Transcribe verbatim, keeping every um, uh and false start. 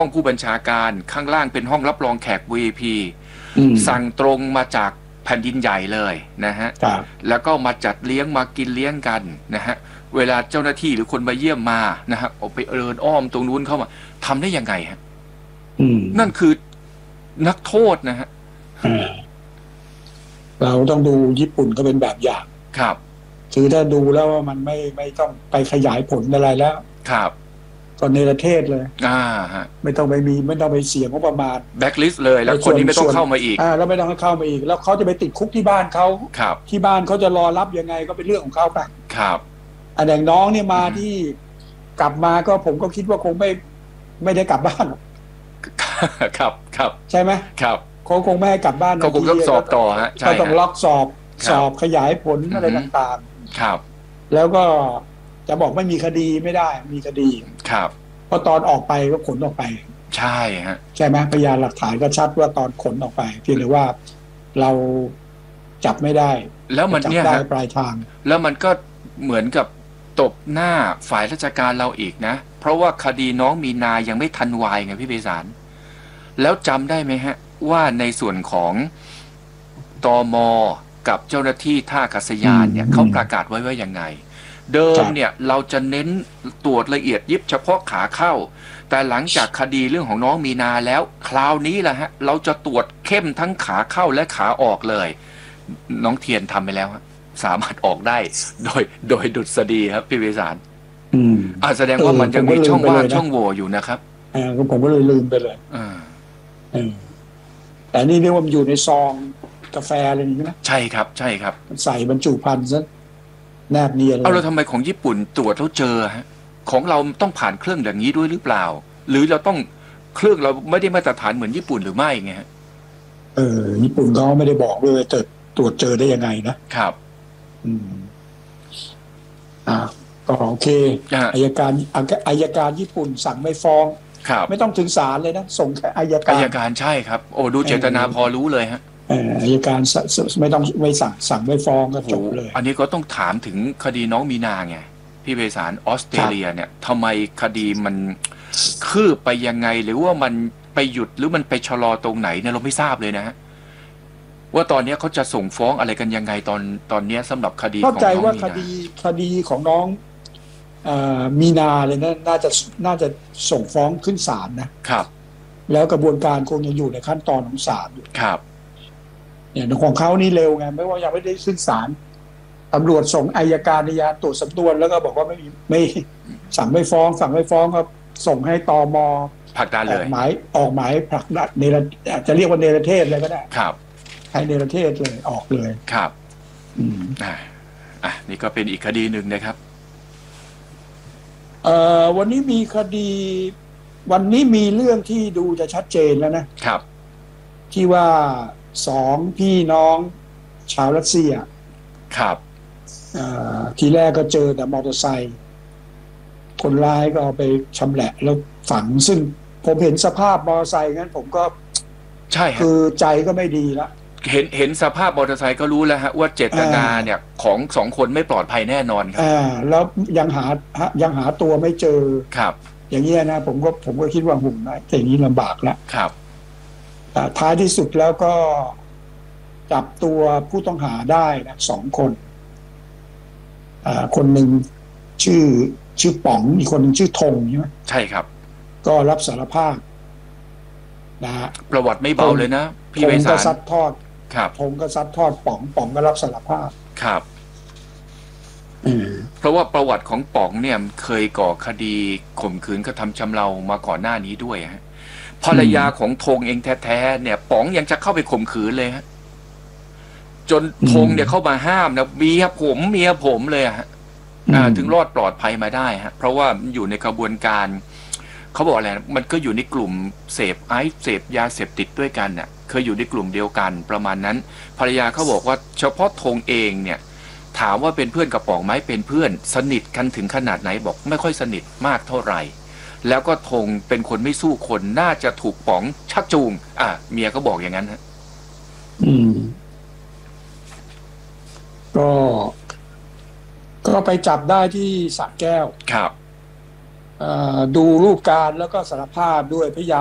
ห้องผู้บัญชาการข้างล่างเป็นห้องรับรองแขก วี ไอ พีอืมสั่งตรงมาจากแผ่นดินใหญ่เลยนะฮะครับแล้วก็มาจัดเลี้ยงมากินเลี้ยงกันนะฮะเวลาเจ้าหน้าที่หรือคนมาเยี่ยมมานะฮะออกไปเดินอ้อมตรงนู้นเข้ามาทำได้ยังไงฮะอืมนั่นคือนักโทษนะฮะอ่าเราต้องดูญี่ปุ่นก็เป็นแบบอย่างครับคือถ้าดูแล้วว่ามันไม่ไม่ต้องไปขยายผลอะไรแล้วครับก็เนรเทศเลยอ่าฮะไม่ต้องไปมีไม่ต้องไปเสียงงบประมาณแบ็คลิสต์เลยแล้วคนนี้ไม่ต้องเข้ามาอีกอ่าแล้วไม่ต้องเข้ามาอีกแล้วเขาจะไปติดคุกที่บ้านเขาครับที่บ้านเขาจะรอรับยังไงก็เป็นเรื่องของเขาไปครับอันอย่างน้องเนี่ยมาที่กลับมาก็ผมก็คิดว่าคงไม่ไม่ได้กลับบ้านครับครับใช่ไหมครับเขาคงไม่ให้กลับบ้านเขาคงต้องสอบต่อฮะก็ต้องล็อกสอบสอบขยายผลอะไรต่างๆครับแล้วก็จะบอกไม่มีคดีไม่ได้มีคดีครับเพราะตอนออกไปก็ขนออกไปใช่ฮะใช่ไหมพยานหลักฐานก็ชัดว่าตอนขนออกไปเพียงแต่ว่าเราจับไม่ได้แล้วมันเนี่ยได้ปลายทางแล้วมันก็เหมือนกับตบหน้าฝ่ายราชการเราอีกนะเพราะว่าคดีน้องมีนายังไม่ทันวายไงพี่ไพศาลแล้วจำได้ไหมฮะว่าในส่วนของตม.กับเจ้าหน้าที่ท่าอากาศยานเนี่ยเขาประกาศไว้ว่ายังไงเดิมเนี่ยเราจะเน้นตรวจละเอียดยิบเฉพาะขาเข้าแต่หลังจากคดีเรื่องของน้องมีนาแล้วคราวนี้แหละฮะเราจะตรวจเข้มทั้งขาเข้าและขาออกเลยน้องเทียนทำไปแล้วฮะสามารถออกได้โดยโดยดุษฎีครับพี่ไพศาลอืมอ่าแสดงว่ามันยังมีช่องว่างช่องโหว่อยู่นะครับอ่าผมก็เลยลืมไปเลยอ่าอืมแต่นี่เรียกว่ามันอยู่ในซองกาแฟอะไรอย่างนี้นะใช่ครับใช่ครับใส่บรรจุภัณฑ์ซะแนบเนียนเลยเอาเราทำไมของญี่ปุ่นตรวจแล้วเจอฮะของเราต้องผ่านเครื่องอย่างนี้ด้วยหรือเปล่าหรือเราต้องเครื่องเราไม่ได้มาตรฐานเหมือนญี่ปุ่นหรือไม่ไงฮะเออญี่ปุ่นเขาไม่ได้บอกด้วยว่าจะตรวจเจอได้ยังไงนะครับอืมอ่าก็โอเคอัยการอัยการญี่ปุ่นสั่งไม่ฟ้องไม่ต้องถึงศาลเลยนะส่งแค่อัยการอัยการใช่ครับโอ้ดูเจตนาพอรู้เลยฮะอัยการไม่ต้องไม่สั่งสั่งไม่ฟ้องก็จบเลยอันนี้ก็ต้องถามถึงคดีน้องมีนาไงพี่ไพศาลออสเตรเลียเนี่ยทำไมคดีมันคืบไปยังไงหรือว่ามันไปหยุดหรือมันไปชะลอตรงไหนเนี่ยเราไม่ทราบเลยนะฮะว่าตอนนี้เขาจะส่งฟ้องอะไรกันยังไงตอนตอนนี้สำหรับคดีของน้องมีนาเข้าใจว่าคดีคดีของน้องมีนาเลยนะน่าจะน่าจะส่งฟ้องขึ้นศาลนะครับแล้วกระบวนการคงยังอยู่ในขั้นตอนของศาลอยู่ครับเนี่ยของเขานี่เร็วไงไม่ว่ายังไม่ได้ขึ้นศาลตำรวจส่งอัยการอัยการตรวจสำนวนแล้วก็บอกว่าไม่ไม่สั่งไม่ฟ้องสั่งไม่ฟ้องก็ส่งให้ตม. ผลักดันเลยหมายออกหมายผลักดันเนรจะเรียกว่าเนรเทศเลยก็ได้ครับให้เนรเทศเลยออกเลยครับอืมอ่าอ่ะนี่ก็เป็นอีกคดีหนึ่งนะครับเอ่อวันนี้มีคดีวันนี้มีเรื่องที่ดูจะชัดเจนแล้วนะครับที่ว่าสองพี่น้องชาวรัสเซียครับทีแรกก็เจอแต่มอเตอร์ไซค์คนร้ายก็เอาไปชำแหละแล้วฝังซึ่งผมเห็นสภาพมอเตอร์ไซค์งั้นผมก็ใช่คือใจก็ไม่ดีละเห็นเห็นสภาพมอเตอร์ไซค์ก็รู้แล้วฮะว่าเจตนาเนี่ยของสองคนไม่ปลอดภัยแน่นอนครับอ่าแล้วยังหายังหาตัวไม่เจอครับอย่างเงี้ยนะผมก็ผมก็คิดว่าหุ่นนะแต่นี้ลำบากแล้วครับท้ายที่สุดแล้วก็จับตัวผู้ต้องหาได้นะสองคนอ่าคนหนึ่งชื่อชื่อป๋องอีกคนหนึ่งชื่อธงใช่ไหมใช่ครับก็รับสารภาพนะฮะประวัติไม่เบาเลยนะพี่ไพศาลก็ซัดทอดครับธงก็ซัดทอดป๋องป๋องก็รับสารภาพครับเพราะว่าประวัติของป๋องเนี่ยเคยก่อคดีข่มขืนกระทำชำเรามาก่อนหน้านี้ด้วยฮะภรรยาของธงเองแท้ๆเนี่ยป๋องยังจะเข้าไปข่มขืนเลยฮะจนธงเนี่ยเข้ามาห้ามนะเมียผมเมียผมเลยฮะถึงรอดปลอดภัยมาได้ฮะเพราะว่าอยู่ในกระบวนการเขาบอกอะไรมันก็อยู่ในกลุ่มเสพไอซ์เสพยาเสพติดด้วยกันเนี่ยเคยอยู่ในกลุ่มเดียวกันประมาณนั้นภรรยาเขาบอกว่าเฉพาะธงเองเนี่ยถามว่าเป็นเพื่อนกับป๋องไหมเป็นเพื่อนสนิทกันถึงขนาดไหนบอกไม่ค่อยสนิทมากเท่าไหร่แล้วก็ธงเป็นคนไม่สู้คนน่าจะถูกป๋องชักจูงอ่ะเมียก็บอกอย่างนั้นฮะอืมก็ก็ไปจับได้ที่สระแก้วครับดูรูปการแล้วก็สารภาพด้วยพยายาม